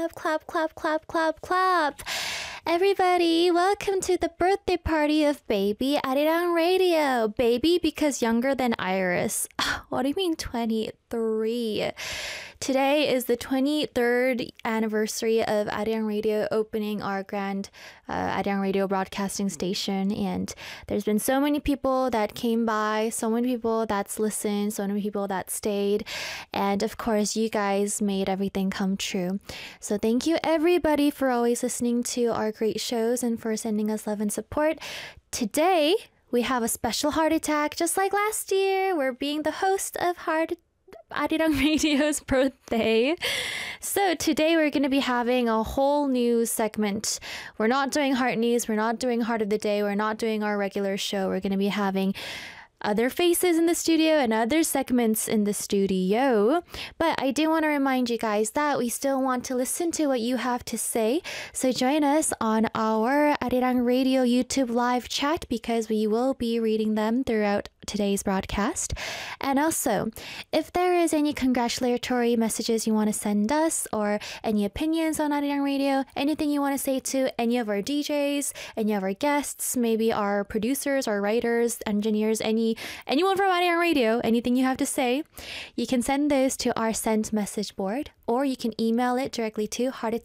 Clap, clap, clap, clap, clap. Everybody, welcome to the birthday party of Baby Arirang Radio. Baby because younger than Iris. What do you mean 23? Today is the 23rd anniversary of Arirang Radio opening our grand Arirang Radio broadcasting station, and there's been so many people that came by, so many people that's listened, so many people that stayed, and of course you guys made everything come true. So thank you everybody for always listening to our great shows and for sending us love and support. Today we have a special Heart Attack, just like last year. We're being the host of Arirang Radio's birthday. So today we're going to be having a whole new segment. We're not doing Heart News, we're not doing Heart of the Day, we're not doing our regular show. We're going to be having other faces in the studio and other segments in the studio. But I do want to remind you guys that we still want to listen to what you have to say. So join us on our Arirang Radio YouTube live chat because we will be reading them throughout today's broadcast. And also, if there is any congratulatory messages you want to send us or any opinions on Arirang Radio, anything you want to say to any of our DJs, any of our guests, maybe our producers, our writers, engineers, anyone from Arirang Radio, anything you have to say, you can send those to our sent message board, or you can email it directly to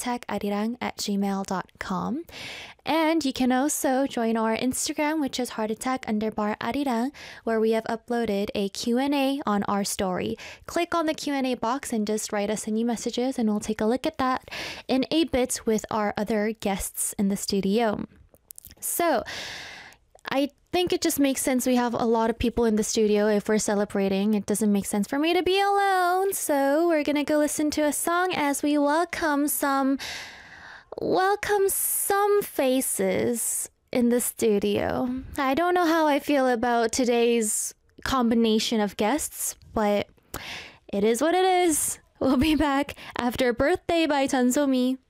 heartattackarirang@gmail.com. And you can also join our Instagram, which is heartattack_arirang, where we have uploaded a Q&A on our story. Click on the Q&A box and just write us any messages, and we'll take a look at that in a bit with our other guests in the studio. So I think it just makes sense. We have a lot of people in the studio. If we're celebrating, it doesn't make sense for me to be alone. So we're gonna go listen to a song as we welcome some faces in the studio. I don't know how I feel about today's combination of guests, but it is what it is. We'll be back after Birthday by Jeonsomi.